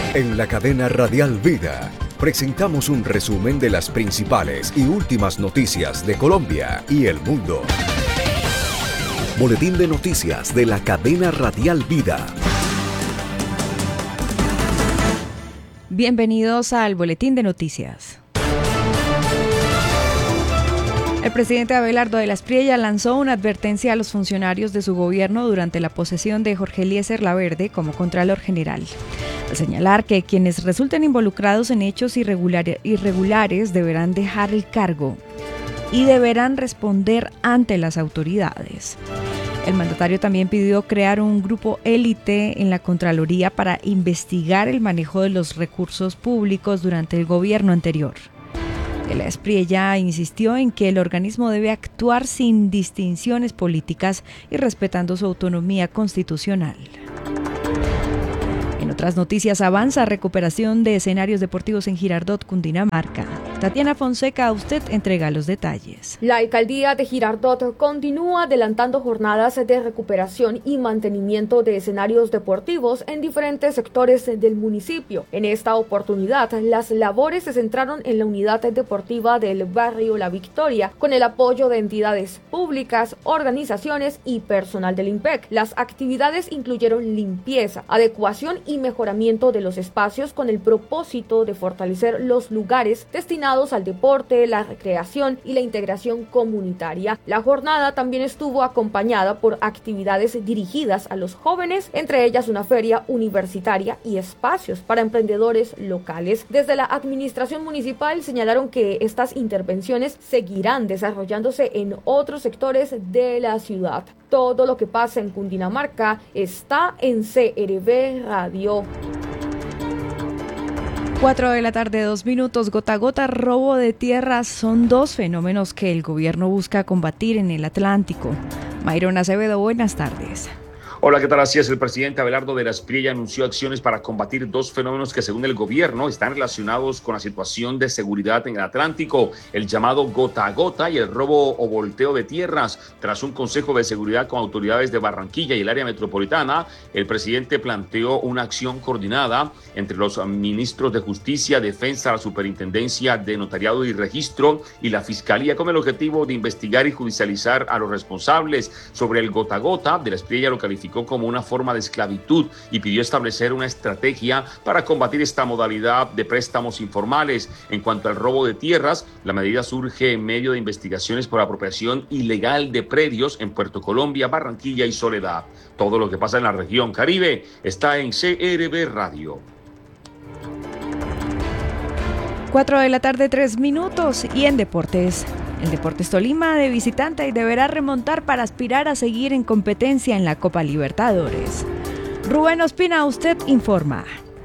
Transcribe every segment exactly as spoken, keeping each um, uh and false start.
En la cadena Radial Vida presentamos un resumen de las principales y últimas noticias de Colombia y el mundo. Boletín de noticias de la cadena Radial Vida. Bienvenidos al Boletín de Noticias. El presidente Abelardo de la Espriella lanzó una advertencia a los funcionarios de su gobierno durante la posesión de Jorge Eliezer Laverde como Contralor General, al señalar que quienes resulten involucrados en hechos irregular- irregulares deberán dejar el cargo y deberán responder ante las autoridades. El mandatario también pidió crear un grupo élite en la Contraloría para investigar el manejo de los recursos públicos durante el gobierno anterior. De la Espriella insistió en que el organismo debe actuar sin distinciones políticas y respetando su autonomía constitucional. En otras noticias, avanza recuperación de escenarios deportivos en Girardot, Cundinamarca. Tatiana Fonseca, usted entrega los detalles. La alcaldía de Girardot continúa adelantando jornadas de recuperación y mantenimiento de escenarios deportivos en diferentes sectores del municipio. En esta oportunidad, las labores se centraron en la unidad deportiva del barrio La Victoria, con el apoyo de entidades públicas, organizaciones y personal del IMPEC. Las actividades incluyeron limpieza, adecuación y mejoramiento de los espacios con el propósito de fortalecer los lugares destinados al deporte, la recreación y la integración comunitaria. La jornada también estuvo acompañada por actividades dirigidas a los jóvenes, entre ellas una feria universitaria y espacios para emprendedores locales. Desde la administración municipal señalaron que estas intervenciones seguirán desarrollándose en otros sectores de la ciudad. Todo lo que pasa en Cundinamarca está en C R V Radio. Cuatro de la tarde, dos minutos. Gota a gota, robo de tierras son dos fenómenos que el gobierno busca combatir en el Atlántico. Mayron Acevedo, buenas tardes. Hola, ¿qué tal? Así es, el presidente Abelardo de la Espriella anunció acciones para combatir dos fenómenos que, según el gobierno, están relacionados con la situación de seguridad en el Atlántico, el llamado gota a gota y el robo o volteo de tierras. Tras un consejo de seguridad con autoridades de Barranquilla y el área metropolitana, el presidente planteó una acción coordinada entre los ministros de Justicia, Defensa, la Superintendencia de Notariado y Registro y la Fiscalía, con el objetivo de investigar y judicializar a los responsables. Sobre el gota a gota, de la Espriella lo calificó como una forma de esclavitud y pidió establecer una estrategia para combatir esta modalidad de préstamos informales. En cuanto al robo de tierras, la medida surge en medio de investigaciones por apropiación ilegal de predios en Puerto Colombia, Barranquilla y Soledad. Todo lo que pasa en la región Caribe está en C R V Radio. Cuatro de la tarde, tres minutos. Y en deportes, el Deportes Tolima de visitante y deberá remontar para aspirar a seguir en competencia en la Copa Libertadores. Rubén Ospina, usted informa.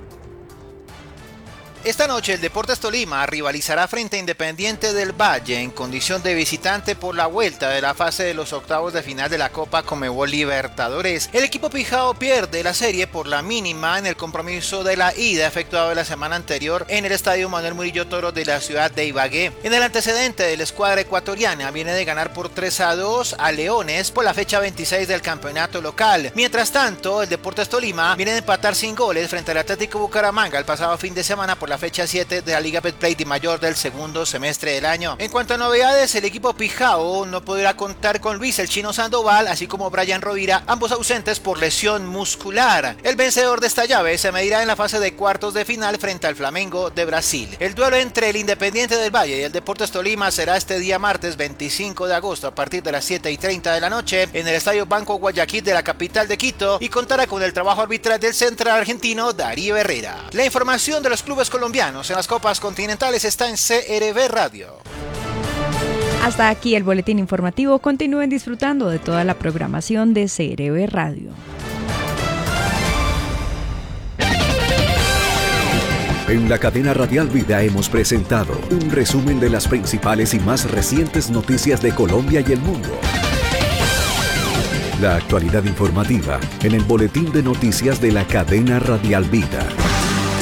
Esta noche el Deportes Tolima rivalizará frente a Independiente del Valle en condición de visitante por la vuelta de la fase de los octavos de final de la Copa Conmebol Libertadores. El equipo pijao pierde la serie por la mínima en el compromiso de la ida efectuado la semana anterior en el Estadio Manuel Murillo Toro de la ciudad de Ibagué. En el antecedente de la escuadra ecuatoriana viene de ganar por tres a dos a Leones por la fecha veintiséis del campeonato local. Mientras tanto, el Deportes Tolima viene de empatar sin goles frente al Atlético Bucaramanga el pasado fin de semana por la fecha siete de la Liga Betplay de Mayor del segundo semestre del año. En cuanto a novedades, el equipo pijao no podrá contar con Luis el Chino Sandoval, así como Brian Rovira, ambos ausentes por lesión muscular. El vencedor de esta llave se medirá en la fase de cuartos de final frente al Flamengo de Brasil. El duelo entre el Independiente del Valle y el Deportes Tolima será este día martes veinticinco de agosto a partir de las siete y treinta de la noche en el Estadio Banco Guayaquil de la capital de Quito y contará con el trabajo arbitral del central argentino Darío Herrera. La información de los clubes colombianos en las copas continentales está en C R V Radio. Hasta aquí el boletín informativo. Continúen disfrutando de toda la programación de C R V Radio. En la cadena Radial Vida hemos presentado un resumen de las principales y más recientes noticias de Colombia y el mundo. La actualidad informativa en el boletín de noticias de la cadena Radial Vida.